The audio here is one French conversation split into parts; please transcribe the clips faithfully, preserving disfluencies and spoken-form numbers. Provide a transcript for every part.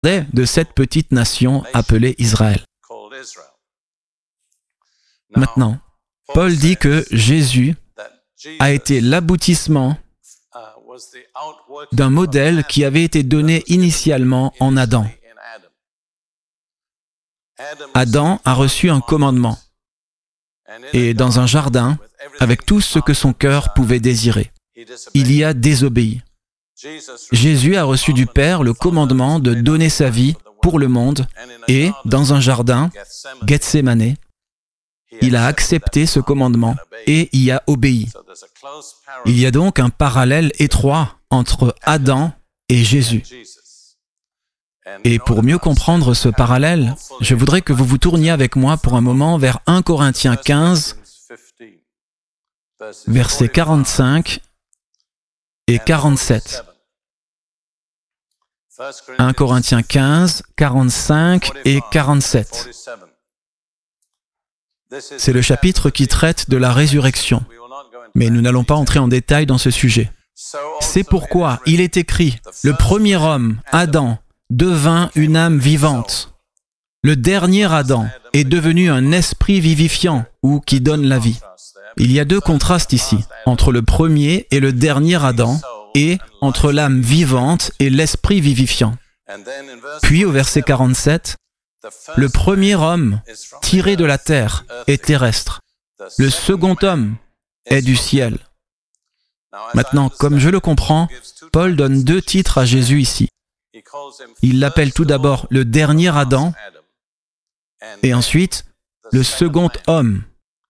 de cette petite nation appelée Israël. Maintenant, Paul dit que Jésus a été l'aboutissement d'un modèle qui avait été donné initialement en Adam. Adam a reçu un commandement, et dans un jardin, avec tout ce que son cœur pouvait désirer, il y a désobéi. Jésus a reçu du Père le commandement de donner sa vie pour le monde, et dans un jardin, Gethsémane, il a accepté ce commandement et y a obéi. Il y a donc un parallèle étroit entre Adam et Jésus. Et pour mieux comprendre ce parallèle, je voudrais que vous vous tourniez avec moi pour un moment vers un Corinthiens quinze, versets quarante-cinq et quarante-sept. un Corinthiens quinze, quarante-cinq et quarante-sept. C'est le chapitre qui traite de la résurrection, mais nous n'allons pas entrer en détail dans ce sujet. C'est pourquoi il est écrit, le premier homme, Adam, devint une âme vivante. Le dernier Adam est devenu un esprit vivifiant ou qui donne la vie. Il y a deux contrastes ici, entre le premier et le dernier Adam, et entre l'âme vivante et l'esprit vivifiant. Puis au verset quarante-sept, le premier homme, tiré de la terre, est terrestre. Le second homme est du ciel. Maintenant, comme je le comprends, Paul donne deux titres à Jésus ici. Il l'appelle tout d'abord le dernier Adam, et ensuite le second homme.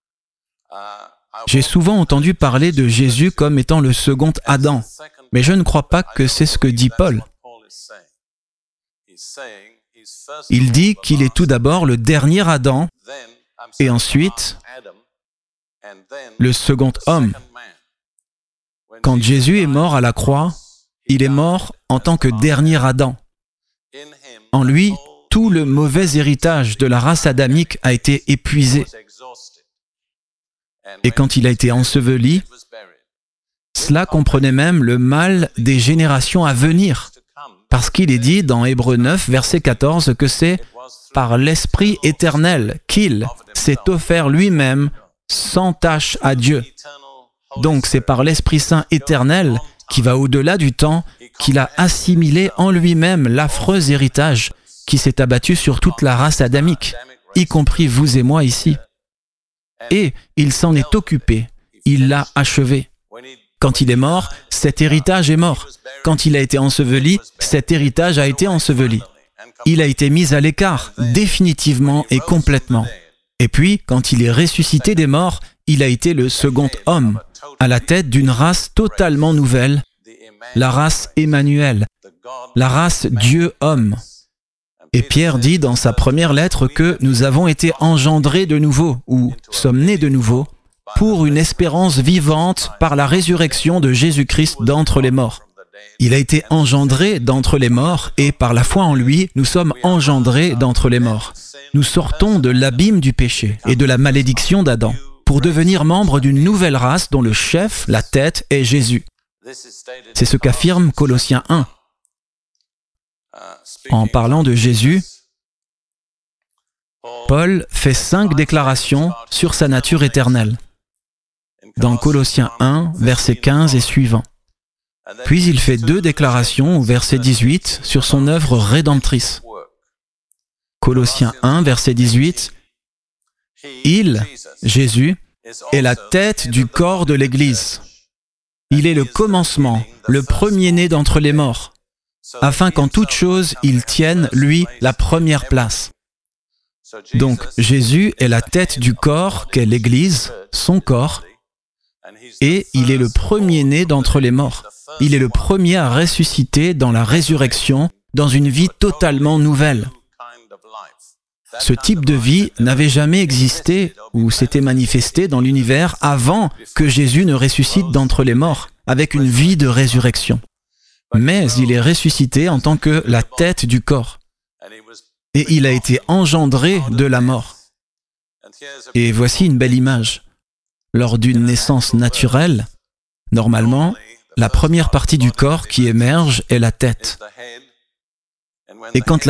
J'ai souvent entendu parler de Jésus comme étant le second Adam, mais je ne crois pas que c'est ce que dit Paul. Il dit qu'il est tout d'abord le dernier Adam, et ensuite le second homme. Quand Jésus est mort à la croix, il est mort en tant que dernier Adam. En lui, tout le mauvais héritage de la race adamique a été épuisé. Et quand il a été enseveli, cela comprenait même le mal des générations à venir, parce qu'il est dit dans Hébreux neuf, verset quatorze, que c'est par l'Esprit éternel qu'il s'est offert lui-même sans tache à Dieu. Donc c'est par l'Esprit Saint éternel qui va au-delà du temps, qu'il a assimilé en lui-même l'affreux héritage qui s'est abattu sur toute la race adamique, y compris vous et moi ici. Et il s'en est occupé, il l'a achevé. Quand il est mort, cet héritage est mort. Quand il a été enseveli, cet héritage a été enseveli. Il a été mis à l'écart, définitivement et complètement. Et puis, quand il est ressuscité des morts, il a été le second homme, à la tête d'une race totalement nouvelle, la race Emmanuel, la race Dieu-homme. Et Pierre dit dans sa première lettre que nous avons été engendrés de nouveau, ou sommes nés de nouveau, pour une espérance vivante par la résurrection de Jésus-Christ d'entre les morts. Il a été engendré d'entre les morts, et par la foi en lui, nous sommes engendrés d'entre les morts. Nous sortons de l'abîme du péché et de la malédiction d'Adam, pour devenir membres d'une nouvelle race dont le chef, la tête, est Jésus. C'est ce qu'affirme Colossiens un. En parlant de Jésus, Paul fait cinq déclarations sur sa nature éternelle. Dans Colossiens un, verset quinze et suivant. Puis il fait deux déclarations au verset dix-huit sur son œuvre rédemptrice. Colossiens un, verset dix-huit. Il, Jésus, est la tête du corps de l'Église. Il est le commencement, le premier-né d'entre les morts, afin qu'en toute chose, il tienne, lui, la première place. Donc, Jésus est la tête du corps qu'est l'Église, son corps, et il est le premier-né d'entre les morts. Il est le premier à ressusciter dans la résurrection, dans une vie totalement nouvelle. Ce type de vie n'avait jamais existé ou s'était manifesté dans l'univers avant que Jésus ne ressuscite d'entre les morts, avec une vie de résurrection. Mais il est ressuscité en tant que la tête du corps. Et il a été engendré de la mort. Et voici une belle image. Lors d'une naissance naturelle, normalement, la première partie du corps qui émerge est la tête. Et quand